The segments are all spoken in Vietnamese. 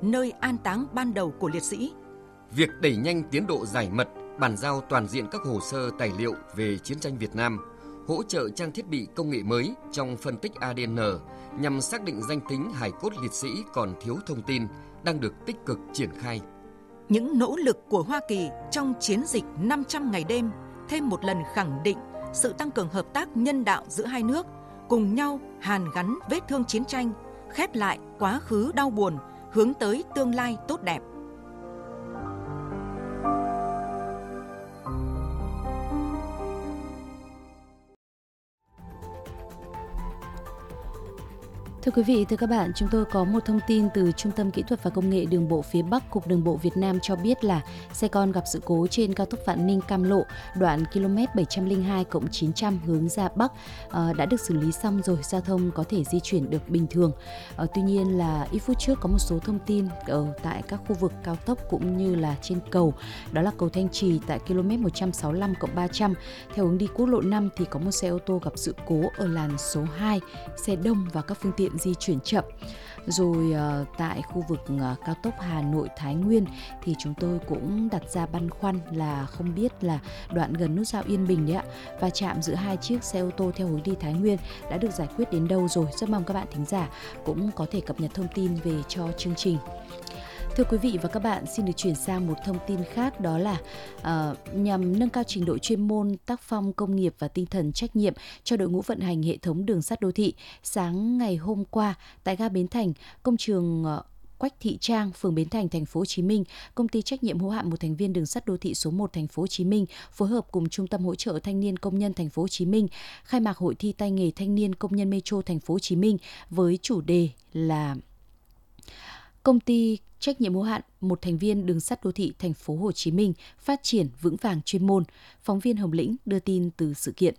nơi an táng ban đầu của liệt sĩ. Việc đẩy nhanh tiến độ giải mật, bàn giao toàn diện các hồ sơ tài liệu về chiến tranh Việt Nam, hỗ trợ trang thiết bị công nghệ mới trong phân tích ADN nhằm xác định danh tính hài cốt liệt sĩ còn thiếu thông tin đang được tích cực triển khai. Những nỗ lực của Hoa Kỳ trong chiến dịch 500 ngày đêm thêm một lần khẳng định sự tăng cường hợp tác nhân đạo giữa hai nước, cùng nhau hàn gắn vết thương chiến tranh, khép lại quá khứ đau buồn, hướng tới tương lai tốt đẹp. Thưa quý vị, thưa các bạn, chúng tôi có một thông tin từ Trung tâm Kỹ thuật và Công nghệ Đường bộ phía Bắc, Cục Đường bộ Việt Nam cho biết là xe con gặp sự cố trên cao tốc Vạn Ninh - Cam Lộ, đoạn km 702+900 hướng ra Bắc đã được xử lý xong rồi, giao thông có thể di chuyển được bình thường. Tuy nhiên là ít phút trước có một số thông tin ở tại các khu vực cao tốc cũng như là trên cầu, đó là cầu Thanh Trì tại km 165+300 theo hướng đi quốc lộ 5 thì có một xe ô tô gặp sự cố ở làn số 2, xe đông và các phương tiện di chuyển chậm. Rồi tại khu vực cao tốc Hà Nội - Thái Nguyên thì chúng tôi cũng đặt ra băn khoăn là không biết là đoạn gần nút giao Yên Bình đấy ạ, và chạm giữa hai chiếc xe ô tô theo hướng đi Thái Nguyên đã được giải quyết đến đâu rồi. Rất mong các bạn thính giả cũng có thể cập nhật thông tin về cho chương trình. Thưa quý vị và các bạn, xin được chuyển sang một thông tin khác, đó là nhằm nâng cao trình độ chuyên môn, tác phong công nghiệp và tinh thần trách nhiệm cho đội ngũ vận hành hệ thống đường sắt đô thị. Sáng ngày hôm qua, tại ga Bến Thành, công trường Quách Thị Trang, phường Bến Thành, thành phố Hồ Chí Minh, công ty trách nhiệm hữu hạn một thành viên đường sắt đô thị số 1 thành phố Hồ Chí Minh phối hợp cùng Trung tâm hỗ trợ thanh niên công nhân thành phố Hồ Chí Minh khai mạc hội thi tay nghề thanh niên công nhân Metro thành phố Hồ Chí Minh với chủ đề là công ty trách nhiệm hữu hạn một thành viên đường sắt đô thị thành phố Hồ Chí Minh phát triển vững vàng chuyên môn. Phóng viên Hồng Lĩnh đưa tin từ sự kiện.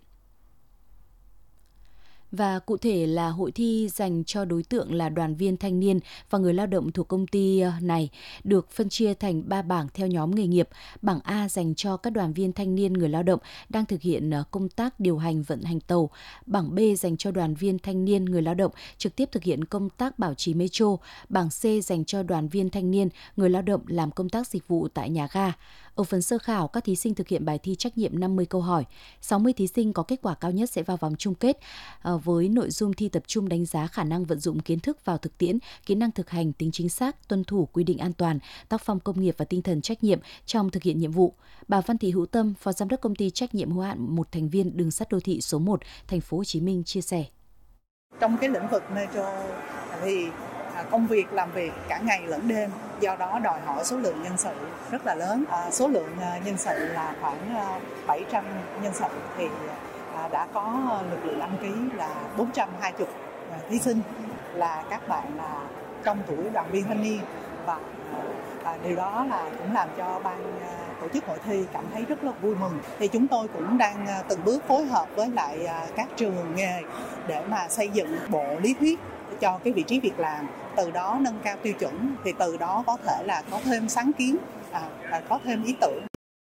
Và cụ thể là hội thi dành cho đối tượng là đoàn viên thanh niên và người lao động thuộc công ty này được phân chia thành 3 bảng theo nhóm nghề nghiệp. Bảng A dành cho các đoàn viên thanh niên người lao động đang thực hiện công tác điều hành vận hành tàu. Bảng B dành cho đoàn viên thanh niên người lao động trực tiếp thực hiện công tác bảo trì metro. Bảng C dành cho đoàn viên thanh niên người lao động làm công tác dịch vụ tại nhà ga. Ở phần sơ khảo, các thí sinh thực hiện bài thi trắc nghiệm 50 câu hỏi. 60 thí sinh có kết quả cao nhất sẽ vào vòng chung kết với nội dung thi tập trung đánh giá khả năng vận dụng kiến thức vào thực tiễn, kỹ năng thực hành, tính chính xác, tuân thủ quy định an toàn, tác phong công nghiệp và tinh thần trách nhiệm trong thực hiện nhiệm vụ. Bà Văn Thị Hữu Tâm, Phó Giám đốc công ty trách nhiệm hữu hạn một thành viên đường sắt đô thị số 1 thành phố Hồ Chí Minh chia sẻ. Trong cái lĩnh vực metro thì công việc làm việc cả ngày lẫn đêm, do đó đòi hỏi số lượng nhân sự rất là lớn. Số lượng nhân sự là khoảng 700 nhân sự thì đã có lực lượng đăng ký là 420 thí sinh là các bạn là trong tuổi đoàn viên thanh niên, và điều đó là cũng làm cho ban tổ chức hội thi cảm thấy rất là vui mừng. Thì chúng tôi cũng đang từng bước phối hợp với lại các trường nghề để mà xây dựng bộ lý thuyết cho cái vị trí việc làm, từ đó nâng cao tiêu chuẩn, thì từ đó có thể là có thêm sáng kiến, có thêm ý tưởng.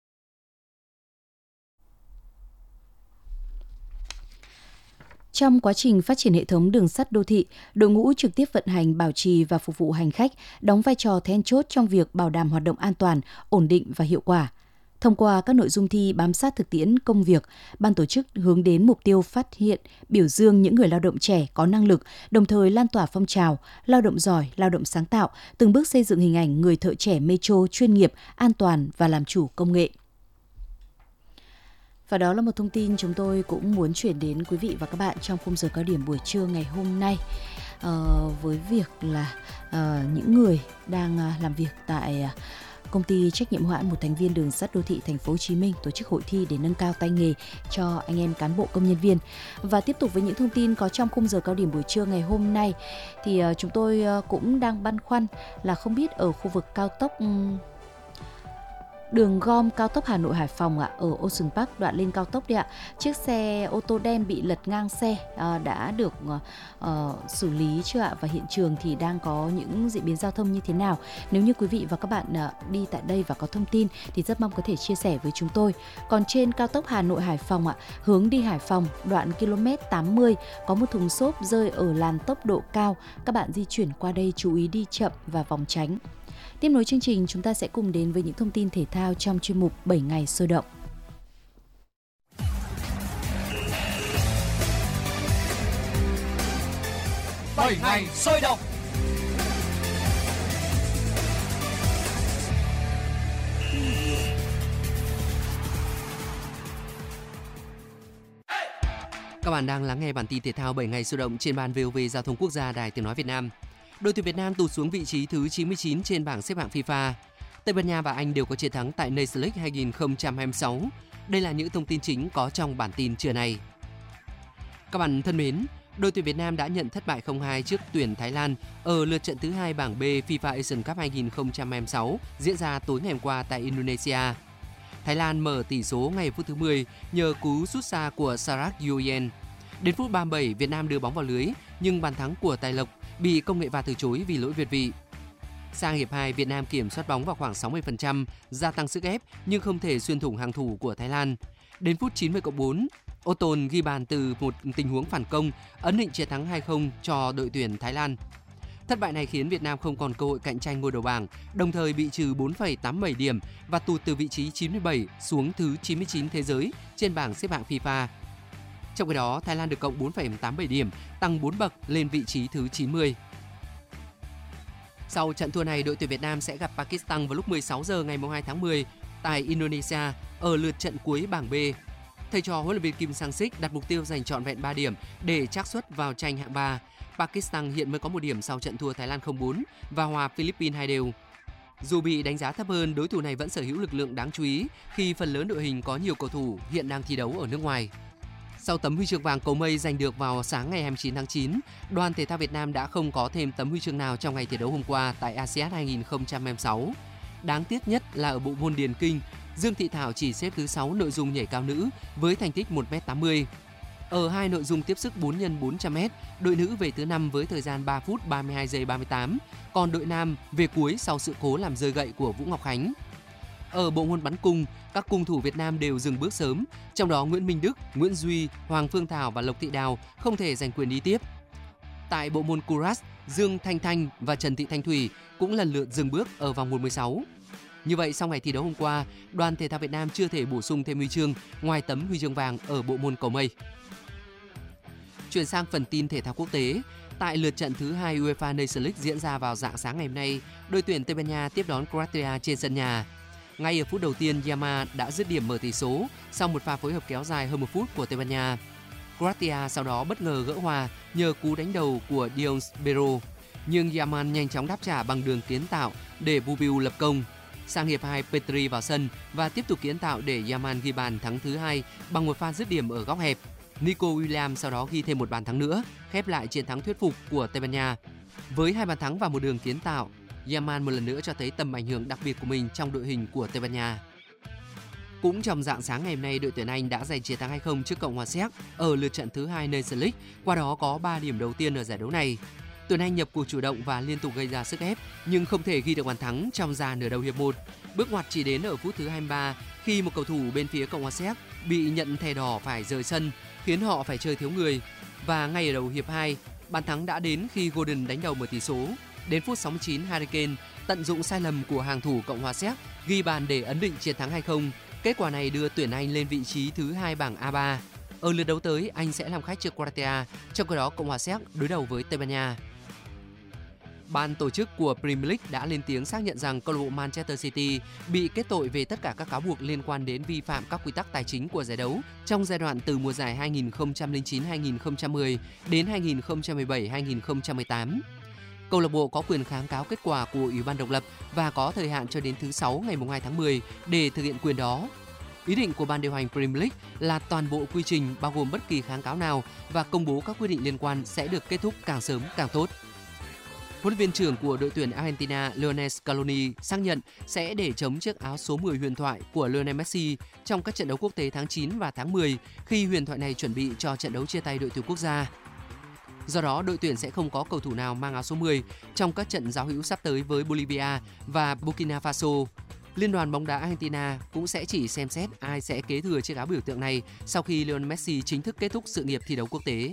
Trong quá trình phát triển hệ thống đường sắt đô thị, đội ngũ trực tiếp vận hành, bảo trì và phục vụ hành khách đóng vai trò then chốt trong việc bảo đảm hoạt động an toàn, ổn định và hiệu quả. Thông qua các nội dung thi bám sát thực tiễn công việc, ban tổ chức hướng đến mục tiêu phát hiện, biểu dương những người lao động trẻ có năng lực, đồng thời lan tỏa phong trào lao động giỏi, lao động sáng tạo, từng bước xây dựng hình ảnh người thợ trẻ metro chuyên nghiệp, an toàn và làm chủ công nghệ. Và đó là một thông tin chúng tôi cũng muốn chuyển đến quý vị và các bạn trong khung giờ cao điểm buổi trưa ngày hôm nay. Với việc là những người đang làm việc tại công ty trách nhiệm hữu hạn một thành viên đường sắt đô thị thành phố Hồ Chí Minh tổ chức hội thi để nâng cao tay nghề cho anh em cán bộ công nhân viên. Và tiếp tục với những thông tin có trong khung giờ cao điểm buổi trưa ngày hôm nay thì chúng tôi cũng đang băn khoăn là không biết ở khu vực cao tốc Đường gom cao tốc Hà Nội Hải Phòng ở Ocean Park, đoạn lên cao tốc đấy ạ. Chiếc xe ô tô đen bị lật ngang xe đã được xử lý chưa ạ? Và hiện trường thì đang có những diễn biến giao thông như thế nào? Nếu như quý vị và các bạn đi tại đây và có thông tin thì rất mong có thể chia sẻ với chúng tôi. Còn trên cao tốc Hà Nội Hải Phòng hướng đi Hải Phòng, đoạn km 80 có một thùng xốp rơi ở làn tốc độ cao. Các bạn di chuyển qua đây chú ý đi chậm và vòng tránh. Tiếp nối chương trình, chúng ta sẽ cùng đến với những thông tin thể thao trong chuyên mục 7 ngày sôi động. Bảy ngày sôi động. Các bạn đang lắng nghe bản tin thể thao 7 ngày sôi động trên ban VOV Giao thông Quốc gia Đài Tiếng nói Việt Nam. Đội tuyển Việt Nam tụt xuống vị trí thứ 99 trên bảng xếp hạng FIFA. Tây Ban Nha và Anh đều có chiến thắng tại Nations League 2026. Đây là những thông tin chính có trong bản tin trưa nay. Các bạn thân mến, đội tuyển Việt Nam đã nhận thất bại 0-2 trước tuyển Thái Lan ở lượt trận thứ 2 bảng B FIFA Asian Cup 2026 diễn ra tối ngày hôm qua tại Indonesia. Thái Lan mở tỷ số ngay phút thứ 10 nhờ cú sút xa của Sarak Yoyen. Đến phút 37, Việt Nam đưa bóng vào lưới, nhưng bàn thắng của Tài Lộc bị công nghệ VAR từ chối vì lỗi việt vị. Sang hiệp 2, Việt Nam kiểm soát bóng vào khoảng 60%, gia tăng sức ép nhưng không thể xuyên thủng hàng thủ của Thái Lan. Đến phút 90+4, Oton ghi bàn từ một tình huống phản công, ấn định chiến thắng 2-0 cho đội tuyển Thái Lan. Thất bại này khiến Việt Nam không còn cơ hội cạnh tranh ngôi đầu bảng, đồng thời bị trừ 4,87 điểm và tụt từ vị trí 97 xuống thứ 99 thế giới trên bảng xếp hạng FIFA. Trong khi đó, Thái Lan được cộng 4,87 điểm, tăng 4 bậc lên vị trí thứ 90. Sau trận thua này, đội tuyển Việt Nam sẽ gặp Pakistan vào lúc 16 giờ ngày 2 tháng 10 tại Indonesia ở lượt trận cuối bảng B. Thầy trò huấn luyện viên Kim Sang-sik đặt mục tiêu giành trọn vẹn 3 điểm để trắc suất vào tranh hạng 3. Pakistan hiện mới có 1 điểm sau trận thua Thái Lan 0-4 và hòa Philippines 2 đều. Dù bị đánh giá thấp hơn, đối thủ này vẫn sở hữu lực lượng đáng chú ý khi phần lớn đội hình có nhiều cầu thủ hiện đang thi đấu ở nước ngoài. Sau tấm huy chương vàng cầu mây giành được vào sáng ngày 29 tháng 9, đoàn thể thao Việt Nam đã không có thêm tấm huy chương nào trong ngày thi đấu hôm qua tại ASEAN 2026. Đáng tiếc nhất là ở bộ môn điền kinh, Dương Thị Thảo chỉ xếp thứ 6 nội dung nhảy cao nữ với thành tích 1m80. Ở hai nội dung tiếp sức 4x400m, đội nữ về thứ 5 với thời gian 3 phút 32 giây 38, còn đội nam về cuối sau sự cố làm rơi gậy của Vũ Ngọc Khánh. Ở bộ môn bắn cung, các cung thủ Việt Nam đều dừng bước sớm, trong đó Nguyễn Minh Đức, Nguyễn Duy, Hoàng Phương Thảo và Lộc Thị Đào không thể giành quyền đi tiếp. Tại bộ môn Kuras, Dương Thanh Thanh và Trần Thị Thanh Thủy cũng lần lượt dừng bước ở vòng 1/16. Như vậy, sau ngày thi đấu hôm qua, đoàn thể thao Việt Nam chưa thể bổ sung thêm huy chương ngoài tấm huy chương vàng ở bộ môn cầu mây. Chuyển sang phần tin thể thao quốc tế, tại lượt trận thứ 2 UEFA Nations League diễn ra vào rạng sáng ngày hôm nay, đội tuyển Tây Ban Nha tiếp đón Croatia trên sân nhà. Ngay ở phút đầu tiên, Yamal đã dứt điểm mở tỷ số sau một pha phối hợp kéo dài hơn 1 phút của Tây Ban Nha. Croatia sau đó bất ngờ gỡ hòa nhờ cú đánh đầu của Dion Bero, nhưng Yamal nhanh chóng đáp trả bằng đường kiến tạo để Bubiu lập công. Sang hiệp 2, Petri vào sân và tiếp tục kiến tạo để Yamal ghi bàn thắng thứ 2 bằng một pha dứt điểm ở góc hẹp. Nico Williams sau đó ghi thêm một bàn thắng nữa, khép lại chiến thắng thuyết phục của Tây Ban Nha. Với 2 bàn thắng và một đường kiến tạo, Yamal một lần nữa cho thấy tầm ảnh hưởng đặc biệt của mình trong đội hình của Tây Ban Nha. Cũng trong rạng sáng ngày hôm nay, đội tuyển Anh đã giành chiến thắng 2-0 trước Cộng hòa Séc ở lượt trận thứ 2 Nations League, qua đó có 3 điểm đầu tiên ở giải đấu này. Tuyển Anh nhập cuộc chủ động và liên tục gây ra sức ép, nhưng không thể ghi được bàn thắng trong ra nửa đầu hiệp 1. Bước ngoặt chỉ đến ở phút thứ 23 khi một cầu thủ bên phía Cộng hòa Séc bị nhận thẻ đỏ phải rời sân, khiến họ phải chơi thiếu người. Và ngay ở đầu hiệp 2, bàn thắng đã đến khi Gordon đánh đầu mở tỷ số. Đến phút 69, Harry Kane tận dụng sai lầm của hàng thủ Cộng hòa Séc ghi bàn để ấn định chiến thắng 2-0. Kết quả này đưa tuyển Anh lên vị trí thứ 2 bảng A3. Ở lượt đấu tới, Anh sẽ làm khách trước Croatia, trong khi đó Cộng hòa Séc đối đầu với Tây Ban Nha. Ban tổ chức của Premier League đã lên tiếng xác nhận rằng câu lạc bộ Manchester City bị kết tội về tất cả các cáo buộc liên quan đến vi phạm các quy tắc tài chính của giải đấu trong giai đoạn từ mùa giải 2009-2010 đến 2017-2018. Câu lạc bộ có quyền kháng cáo kết quả của Ủy ban độc lập và có thời hạn cho đến thứ 6 ngày 2 tháng 10 để thực hiện quyền đó. Ý định của ban điều hành Premier League là toàn bộ quy trình bao gồm bất kỳ kháng cáo nào và công bố các quyết định liên quan sẽ được kết thúc càng sớm càng tốt. Huấn luyện viên trưởng của đội tuyển Argentina Lionel Scaloni xác nhận sẽ để trống chiếc áo số 10 huyền thoại của Lionel Messi trong các trận đấu quốc tế tháng 9 và tháng 10 khi huyền thoại này chuẩn bị cho trận đấu chia tay đội tuyển quốc gia. Do đó, đội tuyển sẽ không có cầu thủ nào mang áo số 10 trong các trận giao hữu sắp tới với Bolivia và Burkina Faso. Liên đoàn bóng đá Argentina cũng sẽ chỉ xem xét ai sẽ kế thừa chiếc áo biểu tượng này sau khi Lionel Messi chính thức kết thúc sự nghiệp thi đấu quốc tế.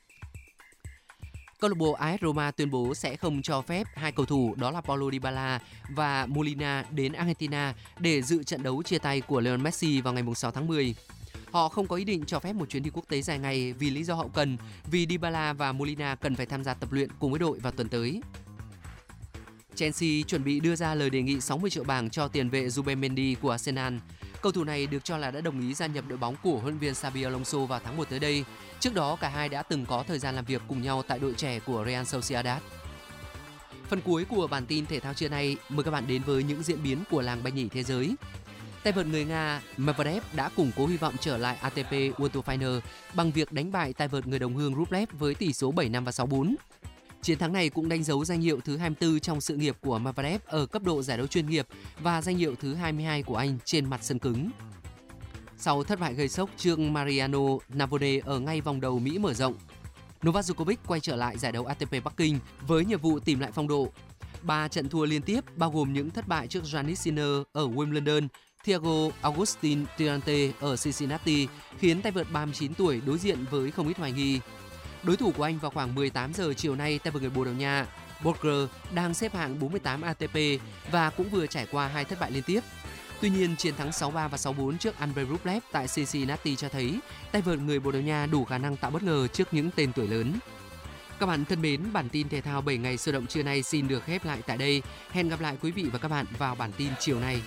Câu lạc bộ AS Roma tuyên bố sẽ không cho phép hai cầu thủ đó là Paulo Dybala và Molina đến Argentina để dự trận đấu chia tay của Lionel Messi vào ngày 6 tháng 10. Họ không có ý định cho phép một chuyến đi quốc tế dài ngày vì lý do hậu cần, vì Dybala và Molina cần phải tham gia tập luyện cùng với đội vào tuần tới. Chelsea chuẩn bị đưa ra lời đề nghị 60 triệu bảng cho tiền vệ Ruben Mendy của Arsenal. Cầu thủ này được cho là đã đồng ý gia nhập đội bóng của huấn luyện viên Xabi Alonso vào tháng 1 tới đây. Trước đó, cả hai đã từng có thời gian làm việc cùng nhau tại đội trẻ của Real Sociedad. Phần cuối của bản tin thể thao trưa nay, mời các bạn đến với những diễn biến của làng banh nhỉ thế giới. Tay vợt người Nga Medvedev đã củng cố hy vọng trở lại ATP World Tour Final bằng việc đánh bại tay vợt người đồng hương Rublev với tỷ số 7-5 và 6-4. Chiến thắng này cũng đánh dấu danh hiệu thứ 24 trong sự nghiệp của Medvedev ở cấp độ giải đấu chuyên nghiệp và danh hiệu thứ 22 của anh trên mặt sân cứng. Sau thất bại gây sốc trước Mariano Navone ở ngay vòng đầu Mỹ mở rộng, Novak Djokovic quay trở lại giải đấu ATP Bắc Kinh với nhiệm vụ tìm lại phong độ. 3 trận thua liên tiếp bao gồm những thất bại trước Jannik Sinner ở Wimbledon, Thiago Agustin Tirante ở Cincinnati khiến tay vợt 39 tuổi đối diện với không ít hoài nghi. Đối thủ của anh vào khoảng 18 giờ chiều nay, tay vợt người Bồ Đào Nha Borger đang xếp hạng 48 ATP và cũng vừa trải qua 2 thất bại liên tiếp. Tuy nhiên, chiến thắng 6-3 và 6-4 trước Andrei Rublev tại Cincinnati cho thấy tay vợt người Bồ Đào Nha đủ khả năng tạo bất ngờ trước những tên tuổi lớn. Các bạn thân mến, bản tin thể thao 7 ngày sôi động trưa nay xin được khép lại tại đây. Hẹn gặp lại quý vị và các bạn vào bản tin chiều nay.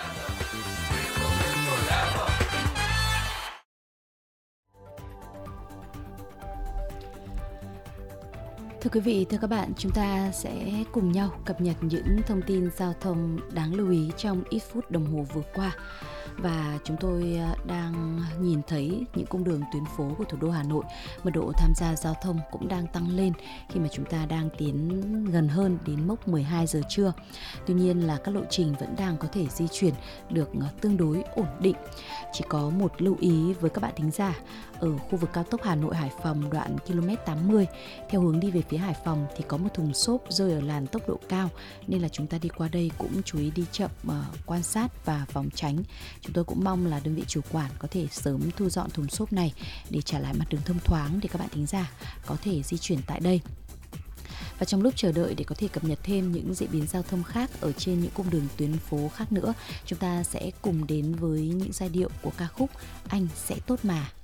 Thưa quý vị, thưa các bạn, chúng ta sẽ cùng nhau cập nhật những thông tin giao thông đáng lưu ý trong ít phút đồng hồ vừa qua. Và chúng tôi đang nhìn thấy những cung đường tuyến phố của thủ đô Hà Nội, mật độ tham gia giao thông cũng đang tăng lên khi mà chúng ta đang tiến gần hơn đến mốc 12 giờ trưa. Tuy nhiên là các lộ trình vẫn đang có thể di chuyển được tương đối ổn định. Chỉ có một lưu ý với các bạn thính giả, ở khu vực cao tốc Hà Nội Hải Phòng đoạn km 80 theo hướng đi về phía Hải Phòng thì có một thùng xốp rơi ở làn tốc độ cao, nên là chúng ta đi qua đây cũng chú ý đi chậm, quan sát và phòng tránh. Chúng tôi cũng mong là đơn vị chủ quản có thể sớm thu dọn thùng xốp này để trả lại mặt đường thông thoáng để các bạn thính giả có thể di chuyển tại đây. Và trong lúc chờ đợi để có thể cập nhật thêm những diễn biến giao thông khác ở trên những cung đường tuyến phố khác nữa, chúng ta sẽ cùng đến với những giai điệu của ca khúc Anh Sẽ Tốt Mà.